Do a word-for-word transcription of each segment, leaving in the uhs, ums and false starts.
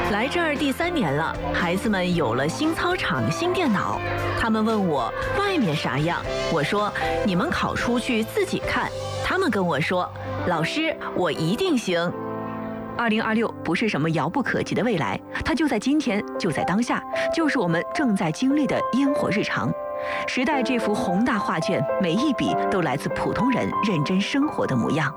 来这儿第三年了，孩子们有了新操场、新电脑。他们问我外面啥样，我说你们考出去自己看。他们跟我说，老师，我一定行。 二零二六不是什么遥不可及的未来，它就在今天，就在当下，就是我们正在经历的烟火日常。时代这幅宏大画卷，每一笔都来自普通人认真生活的模样。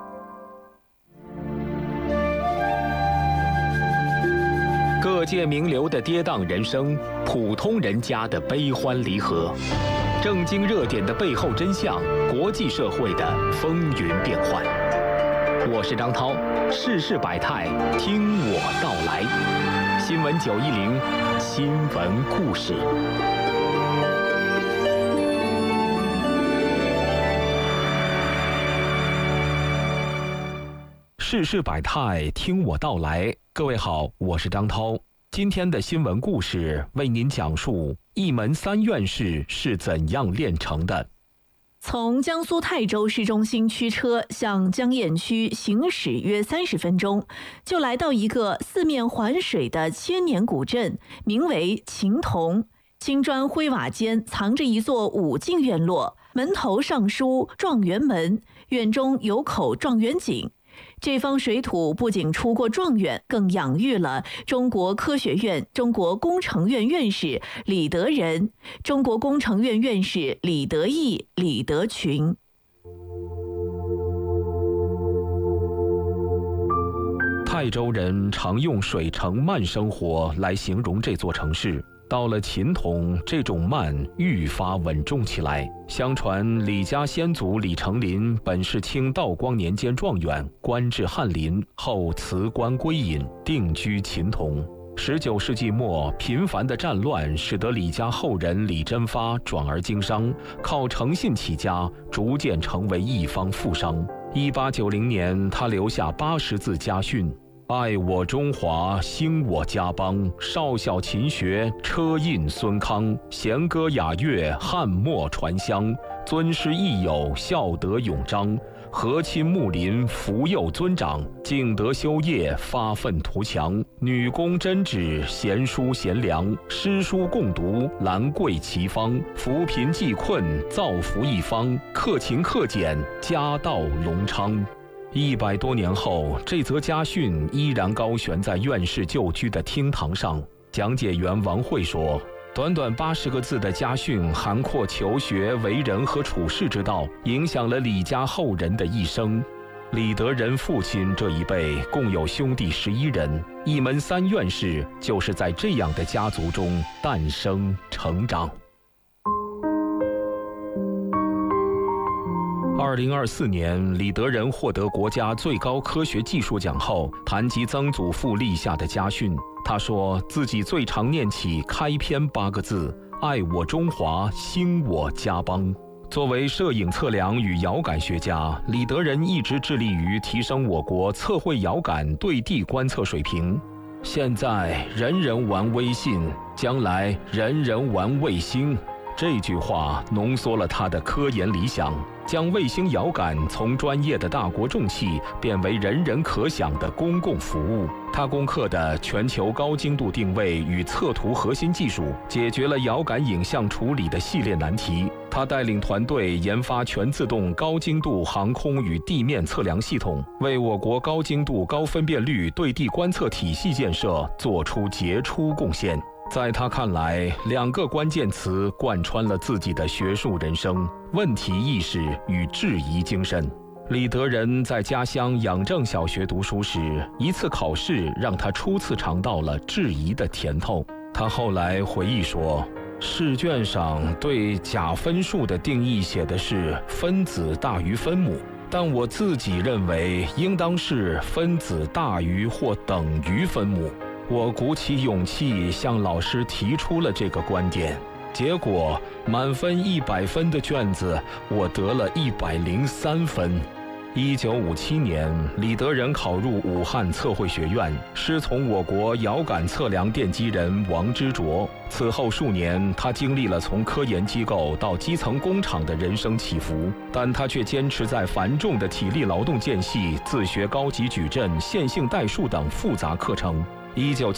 各界名流的跌宕人生，普通人家的悲欢离合，正经热点的背后真相，国际社会的风云变幻。我是张涛，世事百态，听我道来。新闻九一零，新闻故事。世事百态，听我道来。各位好，我是张涛。今天的新闻故事为您讲述一门三院士是怎样炼成的。 从江苏泰州市中心驱车向江堰区行驶约三十分钟，就来到一个四面环水的千年古镇，名为秦同。青砖灰瓦间藏着一座五进院落，门头上书状元门，院中有口状元井。这方水土不仅出过状元，更养育了中国科学院、中国工程院院士李德仁、中国工程院院士李德义、李德群。 泰州人常用水城慢生活来形容这座城市。到了秦同，这种慢愈发稳重起来。相传李家先祖李成林本是清道光年间状元，官至翰林，后辞官归隐，定居秦同。十九世纪末，频繁的战乱使得李家后人李真发转而经商，靠诚信起家，逐渐成为一方富商。一八九零年，他留下八十字家训：爱我中华，兴我家邦。少小勤学，车印孙康。弦歌雅乐，汉末传香。尊师益友，孝德永彰。和亲睦邻，福佑尊长。敬德修业，发愤图强。女工针指，贤淑贤良。诗书共读，兰桂齐芳。扶贫济困，造福一方。克勤克俭，家道隆昌。一百多年后，这则家训依然高悬在院士旧居的厅堂上。讲解员王慧说，短短八十个字的家训涵括求学、为人和处世之道，影响了李家后人的一生。李德仁父亲这一辈共有兄弟十一人，一门三院士就是在这样的家族中诞生成长。二零二四年，李德仁获得国家最高科学技术奖后，谈及曾祖父立下的家训。他说自己最常念起开篇八个字：爱我中华，兴我家邦。作为摄影测量与遥感学家，李德仁一直致力于提升我国测绘遥感对地观测水平。现在人人玩微信，将来人人玩卫星。这句话浓缩了他的科研理想，将卫星遥感从专业的大国重器变为人人可享的公共服务。他攻克的全球高精度定位与测图核心技术，解决了遥感影像处理的系列难题。他带领团队研发全自动高精度航空与地面测量系统，为我国高精度高分辨率对地观测体系建设做出杰出贡献。在他看来，两个关键词贯穿了自己的学术人生：问题意识与质疑精神。李德仁在家乡养正小学读书时，一次考试让他初次尝到了质疑的甜头。他后来回忆说，试卷上对假分数的定义写的是分子大于分母，但我自己认为应当是分子大于或等于分母。我鼓起勇气向老师提出了这个观点，结果满分一百分的卷子，我得了一百零三分。一九五七年，李德仁考入武汉测绘学院，师从我国遥感测量奠基人王之卓。此后数年，他经历了从科研机构到基层工厂的人生起伏，但他却坚持在繁重的体力劳动间隙自学高级矩阵、线性代数等复杂课程。一九